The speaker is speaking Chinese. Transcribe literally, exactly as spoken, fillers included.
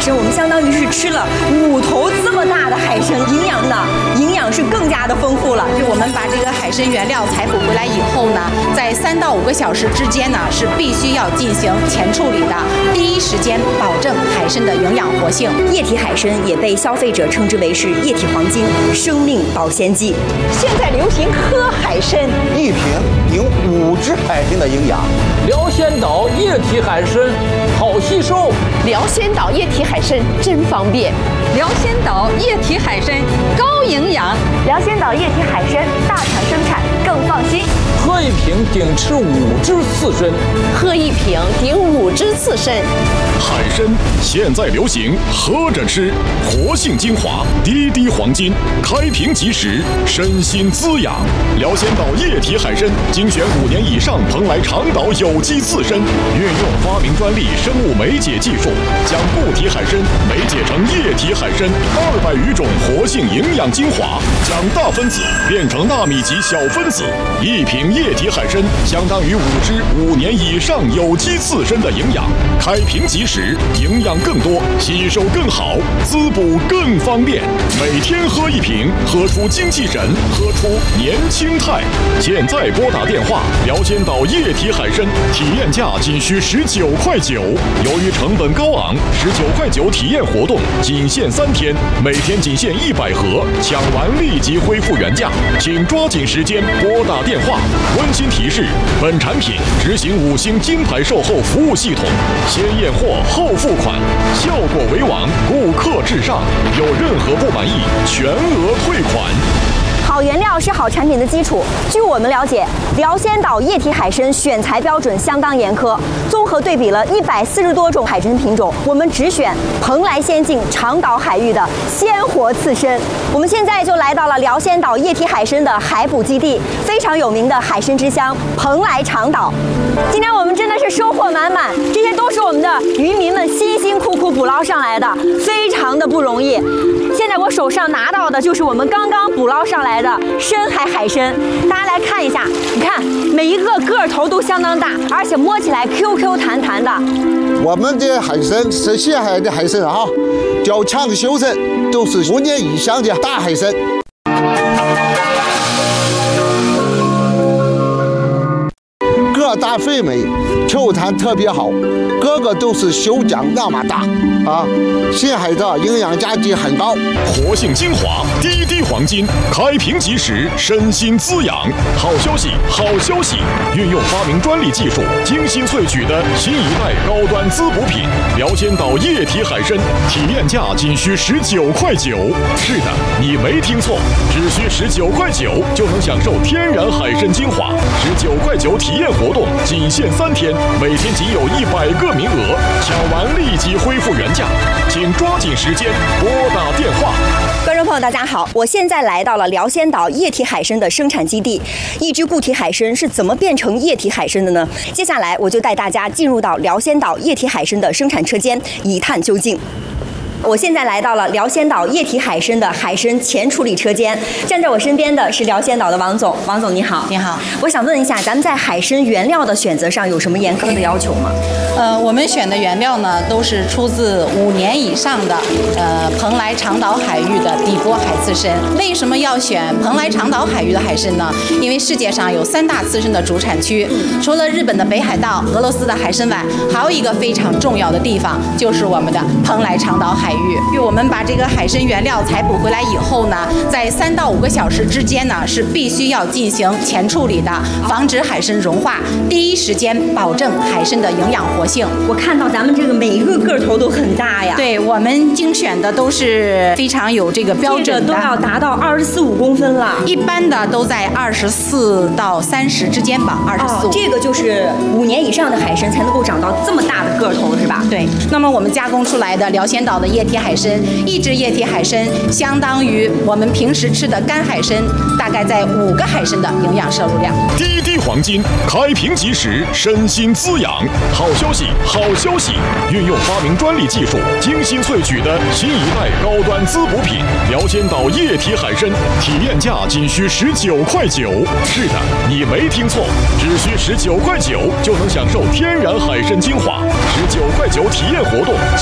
参，我们相当于是吃了五头这么大的海参，营养呢，营养是更加的丰富了。 就我们把这个海参原料采捕回来以后呢，在三到五个小时之间呢，是必须要进行前处理的，第一时间保证海参的营养活性。 液体海参也被消费者称之为是液体黄金、生命保鲜剂。 现在流行喝海参， 一瓶顶五只海参的营养。 辽仙岛液体海参好吸收， 辽仙岛液体海参真方便。 辽仙岛液体海参高营养， 辽仙岛液体海参大厂生产更放心。 喝一瓶顶吃五只刺参， 喝一瓶顶五只刺参。 海参现在流行喝着吃，活性精华，滴滴黄金，开瓶即食，身心滋养。辽仙岛液体海参精选五年以上蓬莱长岛有机刺参，运用发明专利生物酶解技术，将固体海参酶解成液体海参二百余种活性营养精华，将大分子变成纳米级小分子。一瓶液体海参相当于五只五年以上有机刺参的营养，开瓶即食，营养更多，吸收更好，滋补更方便。每天喝一瓶，喝出精气神，喝出年轻态。现在拨打电话，辽仙岛液体海参体验价仅需十九块九。由于成本高昂，十九块九体验活动仅限三天，每天仅限一百盒，抢完立即恢复原价，请抓紧时间拨打电话。温馨提示：本产品执行五星金牌售后服务系统，先验货后付款，效果为王，顾客至上。有任何不满意，全额退款。 好原料是好产品的基础。据我们了解，辽仙岛液体海参选材标准相当严苛，综合对比了一百四十多种海参品种，我们只选蓬莱仙境长岛海域的鲜活刺参。我们现在就来到了辽仙岛液体海参的海捕基地，非常有名的海参之乡蓬莱长岛。今天我们真的是收获满满，这些都是我们的渔民们辛辛苦苦捕捞上来的，非常的不容易。现在我手上拿到的就是我们刚刚捕捞上来的深海海参，大家来看一下，你看每一个个头都相当大，而且摸起来 Q Q 弹弹的。 我们的海参是现海的海参啊，较强的修身，都是五年以上的大海参。个大肥美，球弹特别好，个个都是手掌那么大啊！现海的营养价值很高， 活性精华，滴滴黄金，开瓶即食，身心滋养。好消息，好消息！运用发明专利技术，精心萃取的新一代高端滋补品——辽仙岛液体海参，体验价仅需十九块九。是的，你没听错，只需十九块九就能享受天然海参精华。十九块九体验活动仅限三天，每天仅有一百个名额，抢完立即恢复原价，请抓紧时间拨打电话。 观众朋友，大家好，我现在来到了辽仙岛液体海参的生产基地。一只固体海参是怎么变成液体海参的呢？接下来我就带大家进入到辽仙岛液体海参的生产车间，一探究竟。我现在来到了辽仙岛液体海参的海参前处理车间，站在我身边的是辽仙岛的王总。王总你好。 你好。 我想问一下，咱们在海参原料的选择上有什么严苛的要求吗？ 呃，我们选的原料呢，都是出自五年以上的呃蓬莱长岛海域的底波海刺参。为什么要选蓬莱长岛海域的海参呢？因为世界上有三大刺参的主产区，除了日本的北海道、俄罗斯的海参崴，还有一个非常重要的地方，就是我们的蓬莱长岛海域。因为我们把这个海参原料采捕回来以后呢，在三到五个小时之间呢，是必须要进行前处理的，防止海参融化，第一时间保证海参的营养活性。 我看到咱们这个每一个个头都很大呀。 对，我们精选的都是非常有这个标准的， 这个都要达到二十四五公分了， 一般的都在二十四到三十之间吧，二十四。 这个就是五年以上的海参才能够长到这么大的个头，是吧？ 对。那么我们加工出来的辽仙岛的液体海参，一只液体海参相当于我们平时吃的干海参，大概在五个海参的营养摄入量。 滴滴黄金，开瓶即食，身心滋养。好消息，好消息！运用发明专利技术，精心萃取的新一代高端滋补品——辽仙岛液体海参，体验价仅需十九块九。是的，你没听错，只需十九块九就能享受天然海参精华。十九块九体验活动。